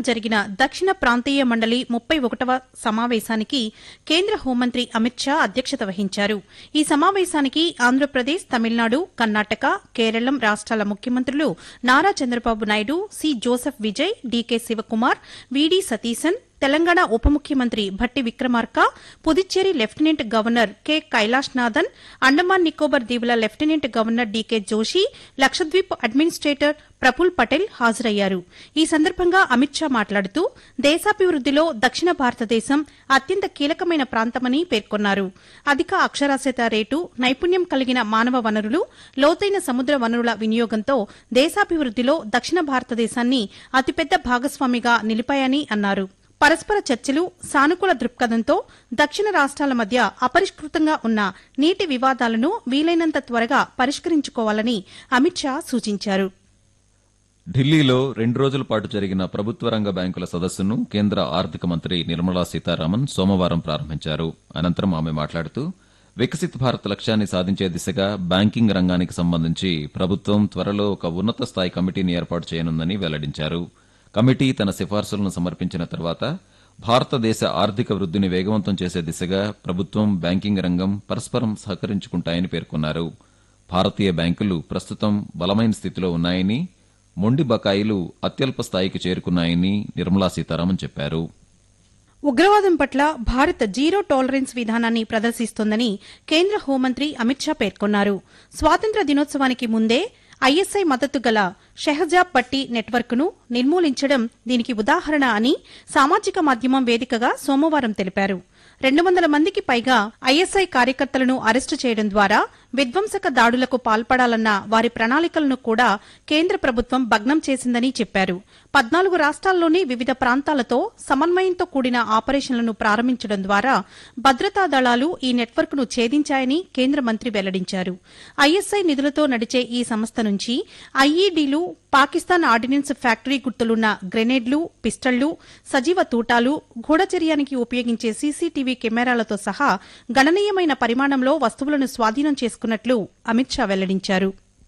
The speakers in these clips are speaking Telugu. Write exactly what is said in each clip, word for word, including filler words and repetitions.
జరిగిన దక్షిణ ప్రాంతీయ మండలి ముప్పై ఒకటవ సమావేశానికి కేంద్ర హోంమంత్రి అమిత్ షా అధ్యక్షత వహించారు. ఈ సమావేశానికి ఆంధ్రప్రదేశ్, తమిళనాడు, కర్ణాటక, కేరళం రాష్ట్రాల ముఖ్యమంత్రులు Nara Chandrababu Naidu, C Joseph Vijay, DK Shivakumar, VD Satheesan, Telangana ఉప ముఖ్యమంత్రి Bhatti Vikramarka, Puducherry lieutenant governor K Kailashnathan, Andaman Nicobar దీవుల lieutenant governor DK Joshi, Lakshadweep అడ్మినిస్టేటర్ Praful Patel హాజరయ్యారు. ఈ సందర్భంగా అమిత్ షా మాట్లాడుతూ దేశాభివృద్దిలో దక్షిణ భారతదేశం అత్యంత కీలకమైన ప్రాంతమని పేర్కొన్నారు. అధిక అక్షరాస్యత రేటు, నైపుణ్యం కలిగిన మానవ వనరులు, లోతైన సముద్ర వనరుల వినియోగంతో దేశాభివృద్దిలో దక్షిణ భారతదేశాన్ని అతిపెద్ద భాగస్వామిగా నిలిపాయని అన్నారు. పరస్పర చర్చలు, సానుకూల దృక్పథంతో దక్షిణ రాష్ట్రాల మధ్య అపరిష్కృతంగా ఉన్న నీటి వివాదాలను వీలైనంత త్వరగా పరిష్కరించుకోవాలని అమిత్ షా సూచించారు. ఢిల్లీలో రెండు రోజుల పాటు జరిగిన ప్రభుత్వ రంగ బ్యాంకుల సదస్సును కేంద్ర ఆర్థిక మంత్రి నిర్మలా సీతారామన్ సోమవారం ప్రారంభించారు. అనంతరం ఆమె మాట్లాడుతూ వికసిత్ భారత్ లక్ష్యాన్ని సాధించే దిశగా బ్యాంకింగ్ రంగానికి సంబంధించి ప్రభుత్వం త్వరలో ఒక ఉన్నత స్థాయి కమిటీని ఏర్పాటు చేయనుందని వెల్లడించారు. కమిటీ తన సిఫార్సులను సమర్పించిన తర్వాత భారతదేశ ఆర్థిక వృద్దిని వేగవంతం చేసే దిశగా ప్రభుత్వం, బ్యాంకింగ్ రంగం పరస్పరం సహకరించుకుంటాయని పేర్కొన్నారు. భారతీయ బ్యాంకులు ప్రస్తుతం బలమైన స్థితిలో ఉన్నాయని, మొండి బకాయిలు అత్యల్ప స్థాయికి చేరుకున్నాయని నిర్మలా సీతారామన్ చెప్పారు. ఉగ్రవాదం పట్ల భారత్ జీరో టాలరెన్స్ విధానాన్ని ప్రదర్శిస్తోందని కేంద్ర హోంమంత్రి అమిత్ షా పేర్కొన్నారు. స్వాతంత్ర్య దినోత్సవానికి ముందే ఐఎస్ఐ మద్దతు గల షెహజాబ్ భట్టి నెట్వర్క్ను నిర్మూలించడం దీనికి ఉదాహరణ అని సామాజిక మాధ్యమం వేదికగా సోమవారం తెలిపారు. రెండు వందల మందికి పైగా ఐఎస్ఐ కార్యకర్తలను అరెస్టు చేయడం ద్వారా విధ్వంసక దాడులకు పాల్పడాలన్న వారి ప్రణాళికలను కూడా కేంద్ర ప్రభుత్వం భగ్నం చేసిందని చెప్పారు. పద్నాలుగు రాష్ట్రాల్లోని వివిధ ప్రాంతాలతో సమన్వయంతో కూడిన ఆపరేషన్లను ప్రారంభించడం ద్వారా భద్రతా దళాలు ఈ నెట్వర్క్ను ఛేదించాయని కేంద్ర మంత్రి వెల్లడించారు. ఐఎస్ఐ నిధులతో నడిచే ఈ సంస్థ నుంచి ఐఈడీలు, పాకిస్తాన్ ఆర్డినెన్స్ ఫ్యాక్టరీ గుర్తులున్న గ్రెనేడ్లు, పిస్టళ్లు, సజీవ తూటాలు, గూఢచర్యానికి ఉపయోగించే సీసీటీవీ కెమెరాలతో సహా గణనీయమైన పరిమాణంలో వస్తువులను స్వాధీనం చేసుకున్నట్లు అమిత్ షా వెల్లడించారు.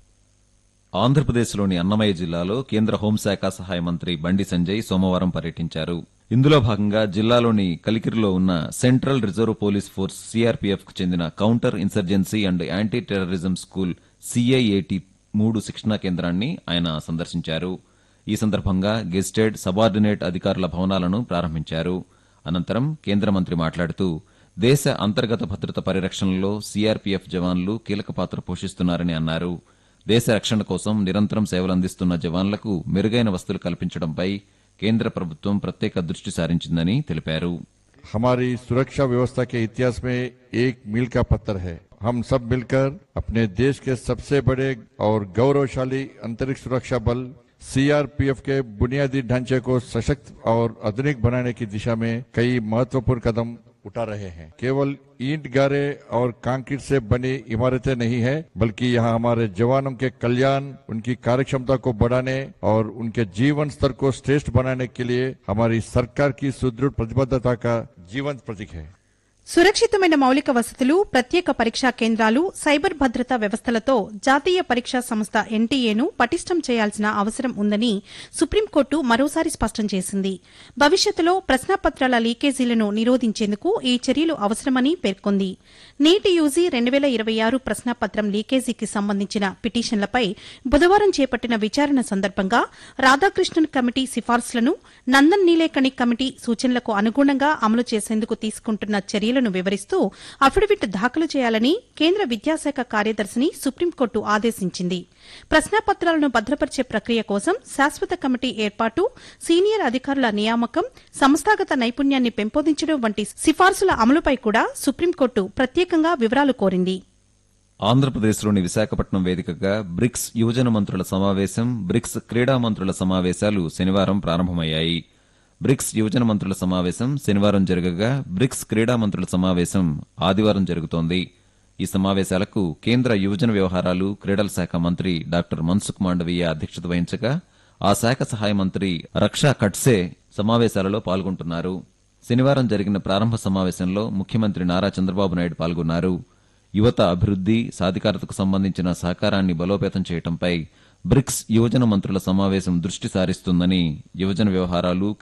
ఆంధ్రప్రదేశ్లోని అన్నమయ్య జిల్లాలో కేంద్ర హోంశాఖ సహాయ మంత్రి బండి సంజయ్ సోమవారం పర్యటించారు. ఇందులో భాగంగా జిల్లాలోని కలికిరిలో ఉన్న central reserve police force CRPF కు చెందిన counter insurgency and anti terrorism school సీఐఏటీ మూడు శిక్షణా కేంద్రాన్ని ఆయన సందర్శించారు. ఈ సందర్భంగా గెజిటెడ్, సబార్డినేట్ అధికారుల భవనాలను ప్రారంభించారు. అనంతరం కేంద్ర మంత్రి మాట్లాడుతూ దేశ అంతర్గత భద్రత పరిరక్షణలో సీఆర్పీఎఫ్ జవాన్లు కీలక పాత్ర పోషిస్తున్నారని అన్నారు. దేశ రక్షణ కోసం నిరంతరం సేవలందిస్తున్న జవాన్లకు మెరుగైన వసతులు కల్పించడంపై కేంద్ర ప్రభుత్వం ప్రత్యేక దృష్టి సారించిందని తెలిపారు. हमारी सुरक्षा व्यवस्था के इतिहास में एक मील का पत्थर है. हम सब मिलकर अपने देश के सबसे बड़े और गौरवशाली अंतरिक्ष सुरक्षा बल सीआरपीएफ के बुनियादी ढांचे को सशक्त और आधुनिक बनाने की दिशा में कई महत्वपूर्ण कदम उठा रहे हैं. केवल ईंट गारे और कंक्रीट से बनी इमारतें नहीं है, बल्कि यहाँ हमारे जवानों के कल्याण, उनकी कार्यक्षमता को बढ़ाने और उनके जीवन स्तर को श्रेष्ठ बनाने के लिए हमारी सरकार की सुदृढ़ प्रतिबद्धता का जीवंत प्रतीक है. సురక్షితమైన మౌలిక వసతులు, ప్రత్యేక పరీక్షా కేంద్రాలు, సైబర్ భద్రతా వ్యవస్థలతో జాతీయ పరీక్షా సంస్థ ఎన్టీఏను పటిష్టం చేయాల్సిన అవసరం ఉందని సుప్రీంకోర్టు మరోసారి స్పష్టం చేసింది. భవిష్యత్తులో ప్రశ్నాపత్రాల లీకేజీలను నిరోధించేందుకు ఈ చర్యలు అవసరమని పేర్కొంది. నీటి యూజీ రెండు వేల ఇరవై ఆరు ప్రశ్నాపత్రం లీకేజీకి సంబంధించిన పిటిషన్లపై బుధవారం చేపట్టిన విచారణ సందర్భంగా రాధాకృష్ణన్ కమిటీ సిఫార్సులను, నందన్ నీలేకణి కమిటీ సూచనలకు అనుగుణంగా అమలు చేసేందుకు తీసుకుంటున్న చర్యలు వివరిస్తూ అఫిడవిట్ దాఖలు చేయాలని కేంద్ర విద్యాశాఖ కార్యదర్శిని సుప్రీంకోర్టు ఆదేశించింది. ప్రశ్నాపత్రాలను భద్రపరిచే ప్రక్రియ కోసం శాశ్వత కమిటీ ఏర్పాటు, సీనియర్ అధికారుల నియామకం, సంస్థాగత నైపుణ్యాన్ని పెంపొందించడం వంటి సిఫార్సుల అమలుపై కూడా సుప్రీంకోర్టు ప్రత్యేకంగా వివరాలు కోరింది. ఆంధ్రప్రదేశ్లోని విశాఖపట్నం వేదికగా బ్రిక్స్ యువజన మంత్రుల సమావేశం, బ్రిక్స్ క్రీడా మంత్రుల సమావేశాలు శనివారం ప్రారంభమయ్యాయి. బ్రిక్స్ యువజన మంత్రుల సమావేశం శనివారం జరగగా బ్రిక్స్ క్రీడా మంత్రుల సమావేశం ఆదివారం జరుగుతోంది. ఈ సమావేశాలకు కేంద్ర యువజన వ్యవహారాలు, క్రీడల శాఖ మంత్రి డాక్టర్ మన్సుఖ్ మాండవీయ అధ్యక్షత వహించగా ఆ శాఖ సహాయ మంత్రి రక్షా ఖడ్సే సమావేశాలలో పాల్గొంటున్నారు. శనివారం జరిగిన ప్రారంభ సమావేశంలో ముఖ్యమంత్రి నారా చంద్రబాబు నాయుడు పాల్గొన్నారు. యువత అభివృద్ది, సాధికారతకు సంబంధించిన సహకారాన్ని బలోపేతం చేయడంపై బ్రిక్స్ యువజన మంత్రుల సమావేశం దృష్టి సారిస్తుందని యువజన వ్యవహారాలు